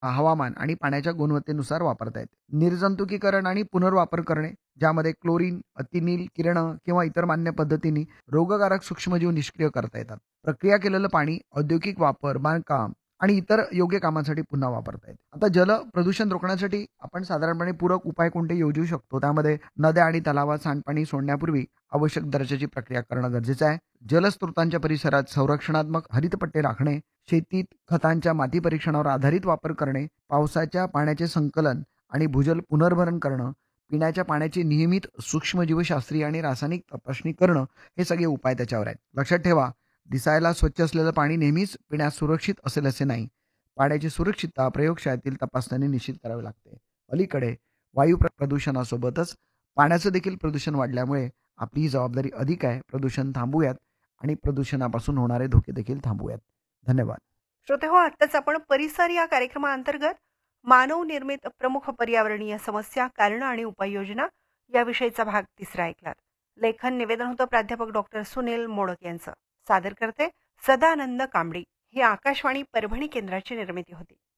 हवामान आणि पाण्याच्या गुणवत्तेनुसार वापरता येते. निर्जंतुकीकरण आणि पुनर्वापर करणे, ज्यामध्ये क्लोरीन, अतिनील किरणं किंवा इतर मान्य पद्धतींनी रोगकारक सूक्ष्मजीव निष्क्रिय करता येतात. प्रक्रिया केलेलं पाणी औद्योगिक वापर, बांधकाम आणि इतर योग्य कामांसाठी पुन्हा वापरता येते. आता जल प्रदूषण रोखण्यासाठी आपण साधारणपणे पूरक उपाय कोणते योजू शकतो? त्यामध्ये नद्या आणि तलावात सांडपाणी सोडण्यापूर्वी आवश्यक दर्जाची प्रक्रिया करणं गरजेचं आहे. जलस्रोतांच्या परिसरात संरक्षणात्मक हरितपट्टे राखणे, शेतीत खतांच्या माती परीक्षणावर आधारित वापर करणे, पावसाच्या पाण्याचे संकलन आणि भूजल पुनर्भरण करणं, पिण्याच्या पाण्याची नियमित सूक्ष्मजीवशास्त्रीय आणि रासायनिक तपासणी करणं, हे सगळे उपाय त्याच्यावर आहेत. लक्षात ठेवा, दिसायला स्वच्छ असलेलं पाणी नेहमीच पिण्यास सुरक्षित असेल असे नाही. पाण्याची सुरक्षितता प्रयोगशाळेतील तपासण्याने निश्चित करावी लागते. अलीकडे प्रदूषणासोबतच पाण्याचं देखील प्रदूषण वाढल्यामुळे आपली ही जबाबदारी अधिक आहे. प्रदूषण थांबवूयात आणि प्रदूषणापासून होणारे धोके देखील थांबवूयात. धन्यवाद. श्रोतेहो, आत्ताच आपण परिसर या कार्यक्रमाअंतर्गत मानव निर्मित प्रमुख पर्यावरणीय समस्या, कारणं आणि उपाययोजना याविषयीचा भाग 3 ऐकलात. लेखन निवेदन होतं प्राध्यापक डॉक्टर सुनील मोडक यांचं. सादर करते सदानंद कांबळी. ही आकाशवाणी परभणी केंद्राची निर्मिती होती.